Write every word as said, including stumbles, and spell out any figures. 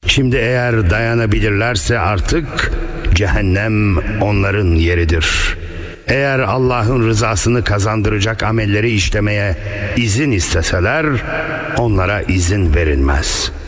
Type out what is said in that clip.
Şimdi eğer dayanabilirlerse artık cehennem onların yeridir. Eğer Allah'ın rızasını kazandıracak amelleri işlemeye izin isteseler onlara izin verilmez.